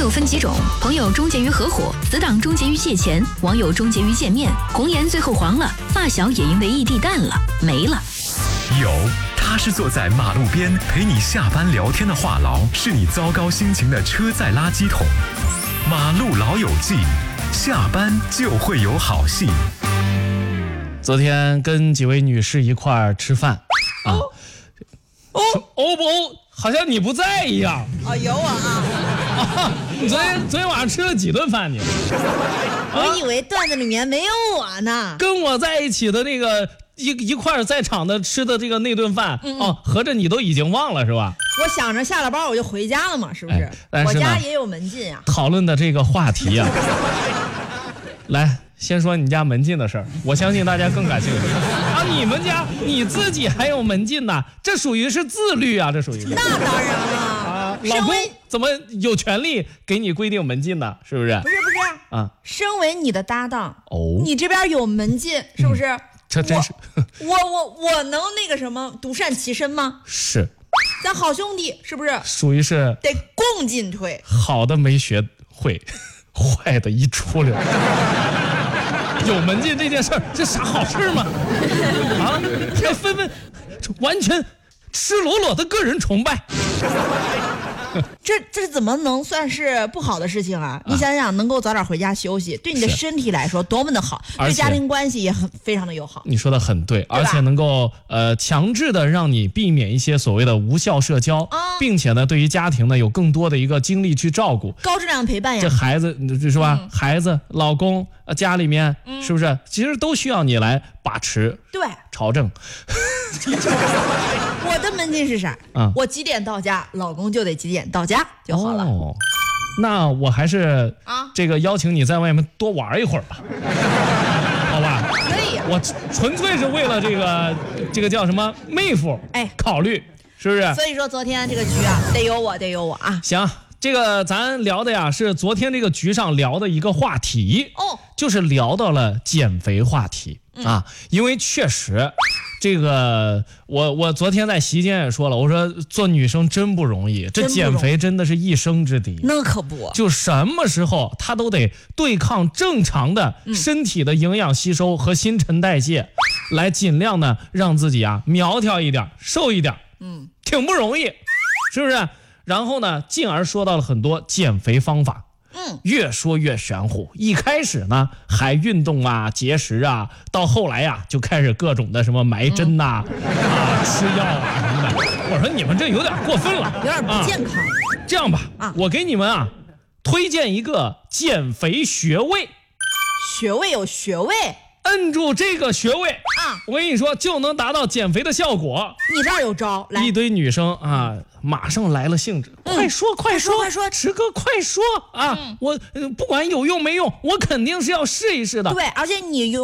友分几种，朋友终结于合伙，死党终结于借钱，网友终结于见面，红颜最后黄了，发小也因为异地淡了，没了。 有，他是坐在马路边陪你下班聊天的话痨，是你糟糕心情的车载垃圾桶。马路老友记，下班就会有好戏。 昨天跟几位女士一块儿吃饭啊，不，好像你不在一样。 哦，有我啊！ 你昨天晚上吃了几顿饭你？ 我以为段子里面没有我呢。 跟我在一起的那个一块儿在场的吃的这个那顿饭合着你都已经忘了是吧？ 我想着下了班我就回家了嘛，是不是？ 但是我家也有门禁啊。 讨论的这个话题啊，来。先说你家门禁的事儿，我相信大家更感兴趣啊！你们家你自己还有门禁呢，这属于是自律啊，这属于。 那当然了啊！ 老公怎么有权利给你规定门禁呢？是不是？ 不是啊！身为你的搭档你这边有门禁，是不是？ 这真是我能那个什么独善其身吗？ 是， 咱好兄弟是不是？ 属于是得共进退。 好的没学会，坏的一出溜。有门禁这件事儿，这啥好事吗？啊，这纷纷完全赤裸裸的个人崇拜。 这怎么能算是不好的事情啊？你想想，能够早点回家休息，对你的身体来说多么的好，对家庭关系也非常的友好。 你说的很对，而且能够强制的让你避免一些所谓的无效社交，并且呢，对于家庭呢有更多的一个精力去照顾， 高质量陪伴呀。 这孩子是吧？孩子、老公、家里面是不是？其实都需要你来把持， 对， 朝政。 我的门禁是啥？我几点到家，老公就得几点到家就好了。 那我还是这个邀请你在外面多玩一会儿吧，好吧？ 可以。 我纯粹是为了这个叫什么妹夫考虑，是不是？ 所以说昨天这个局啊，得有我啊。 行，这个咱聊的呀是昨天这个局上聊的一个话题就是聊到了减肥话题啊，因为确实。这个我昨天在席间也说了，我说做女生真不容易，这减肥真的是一生之敌。 那可不， 就什么时候她都得对抗正常的身体的营养吸收和新陈代谢，来尽量呢让自己啊苗条一点，瘦一点，挺不容易，是不是？然后呢，进而说到了很多减肥方法。越说越玄乎，一开始呢还运动啊节食啊，到后来呀就开始各种的什么埋针呐吃药啊什么的。我说你们这有点过分了， 有点不健康。 这样吧我给你们推荐一个减肥穴位。 穴位有穴位， 摁住这个穴位我跟你说就能达到减肥的效果。 你这儿有招，来， 一堆女生马上来了兴致，快说，池哥快说我不管有用没用，我肯定是要试一试的。 对，而且你